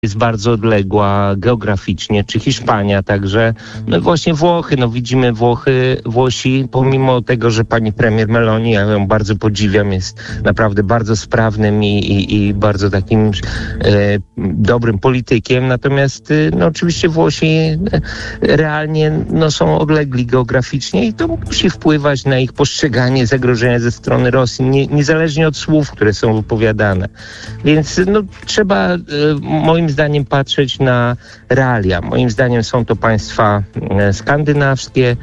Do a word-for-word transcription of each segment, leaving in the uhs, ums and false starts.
jest bardzo odległa geograficznie, czy Hiszpania, także no właśnie Włochy, no widzimy Włochy, Włosi, pomimo tego, że pani premier Meloni, ja ją bardzo podziwiam, jest naprawdę bardzo sprawnym i, i, i bardzo takim e, dobrym politykiem, natomiast e, no oczywiście Włosi e, realnie no, są odlegli geograficznie i to musi wpływać na ich postrzeganie zagrożenia ze strony Rosji, nie, niezależnie od słów, które są wypowiadane. Więc no, trzeba e, moim zdaniem patrzeć na realia. Moim zdaniem są to państwa e, skandynawskie,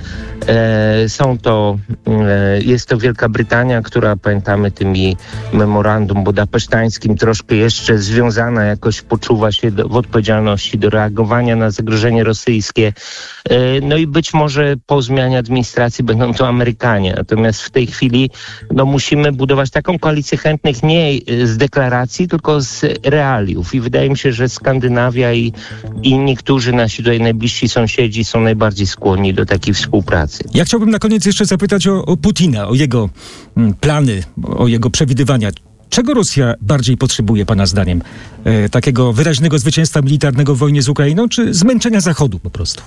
e, są to, e, jest to Wielka Brytania, która pamiętamy tymi memorandum budapesztańskim troszkę jeszcze związana jakoś poczuwa się do, w odpowiedzialności do reagowania na zagrożenie rosyjskie. E, no i być może po zmianie administracji będą to Amerykanie. Natomiast w tej chwili no, musimy budować taką koalicję chętnych nie z deklaracji, tylko z realiów. I wydaje mi się, że Skandynawia i, i niektórzy nasi tutaj najbliżsi sąsiedzi są najbardziej skłonni do takiej współpracy. Ja chciałbym na koniec jeszcze zapytać o, o Putina, o jego mm, plany, o jego przewidywania. Czego Rosja bardziej potrzebuje, pana zdaniem? E, takiego wyraźnego zwycięstwa militarnego w wojnie z Ukrainą, czy zmęczenia Zachodu po prostu?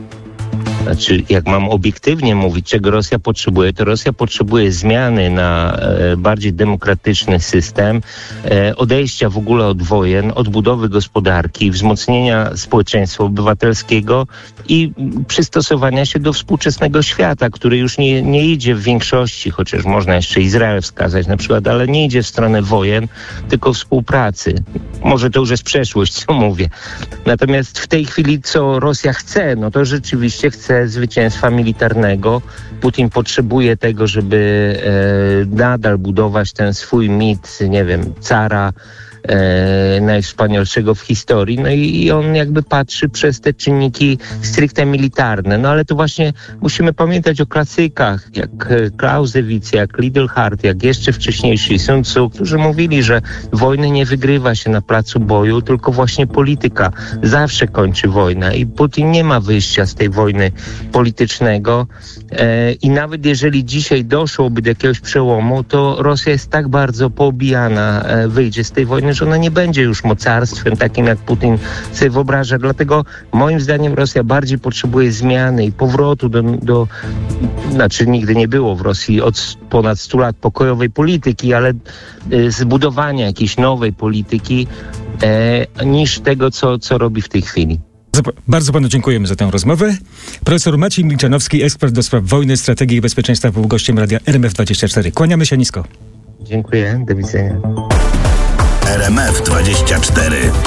Znaczy, jak mam obiektywnie mówić, czego Rosja potrzebuje, to Rosja potrzebuje zmiany na e, bardziej demokratyczny system, e, odejścia w ogóle od wojen, odbudowy gospodarki, wzmocnienia społeczeństwa obywatelskiego i przystosowania się do współczesnego świata, który już nie, nie idzie w większości, chociaż można jeszcze Izrael wskazać na przykład, ale nie idzie w stronę wojen, tylko współpracy. Może to już jest przeszłość, co mówię. Natomiast w tej chwili, co Rosja chce, no to rzeczywiście chce zwycięstwa militarnego. Putin potrzebuje tego, żeby e, nadal budować ten swój mit, nie wiem, cara e, najwspanialszego w historii. No i, i on jakby patrzy przez te czynniki stricte militarne. No ale to właśnie musimy pamiętać o klasykach, jak Clausewitz, jak Lidl-Hart, jak jeszcze wcześniejsi Sun Tzu, którzy mówili, że wojny nie wygrywa się na placu boju, tylko właśnie polityka zawsze kończy wojnę i Putin nie ma wyjścia z tej wojny politycznego e, i nawet jeżeli dzisiaj doszłoby do jakiegoś przełomu, to Rosja jest tak bardzo poobijana, e, wyjdzie z tej wojny, że ona nie będzie już mocarstwem takim, jak Putin sobie wyobraża. Dlatego moim zdaniem Rosja bardziej potrzebuje zmiany i powrotu do, do znaczy nigdy nie było w Rosji od ponad stu lat pokojowej polityki, ale e, zbudowania jakiejś nowej polityki e, niż tego, co, co robi w tej chwili. Bardzo panu dziękujemy za tę rozmowę. Profesor Maciej Milczanowski, ekspert do spraw wojny, strategii i bezpieczeństwa, był gościem radia R M F dwadzieścia cztery. Kłaniamy się nisko. Dziękuję, do widzenia. R M F dwadzieścia cztery.